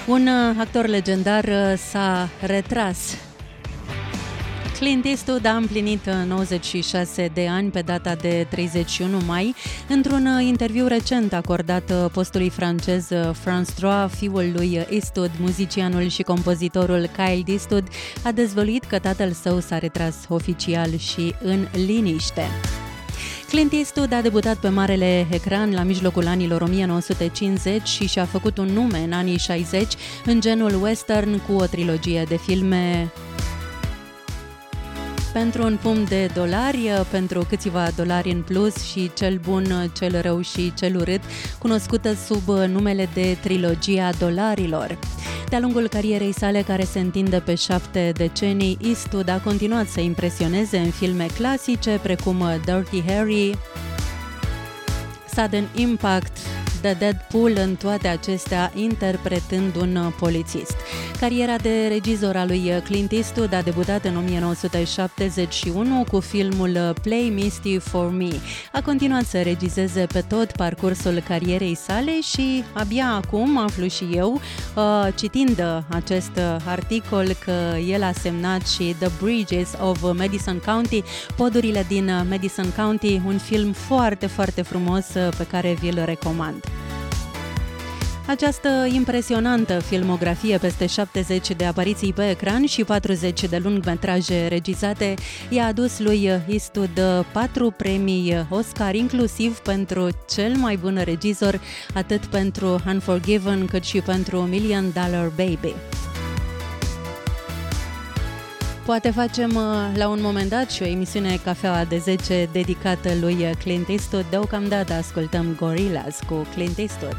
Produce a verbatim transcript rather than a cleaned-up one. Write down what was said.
Un uh, actor legendar uh, s-a retras. Clint Eastwood a împlinit nouăzeci și șase de ani pe data de treizeci și unu mai. Într-un interviu recent acordat postului francez France trei, fiul lui Eastwood, muzicianul și compozitorul Kyle Eastwood, a dezvăluit că tatăl său s-a retras oficial și în liniște. Clint Eastwood a debutat pe marele ecran la mijlocul anilor o mie nouă sute cincizeci și și-a făcut un nume în anii șaizeci în genul western cu o trilogie de filme Pentru un pumn de dolari, pentru câțiva dolari în plus și Cel bun, cel rău și cel urât, cunoscută sub numele de trilogia dolarilor. De-a lungul carierei sale, care se întinde pe șapte decenii, Eastwood a continuat să impresioneze în filme clasice precum Dirty Harry, Sudden Impact, The Deadpool, în toate acestea interpretând un polițist. Cariera de regizor a lui Clint Eastwood a debutat în o mie nouă sute șaptezeci și unu cu filmul Play Misty for Me. A continuat să regizeze pe tot parcursul carierei sale și abia acum aflu și eu, citind acest articol, că el a semnat și The Bridges of Madison County, Podurile din Madison County, un film foarte, foarte frumos pe care vi-l recomand. Această impresionantă filmografie, peste șaptezeci de apariții pe ecran și patruzeci de lungmetraje regizate, i-a adus lui Eastwood patru premii Oscar, inclusiv pentru cel mai bun regizor, atât pentru Unforgiven cât și pentru Million Dollar Baby. Poate facem la un moment dat și o emisiune Cafeaua de zece dedicată lui Clint Eastwood. Deocamdată ascultăm Gorillaz cu Clint Eastwood.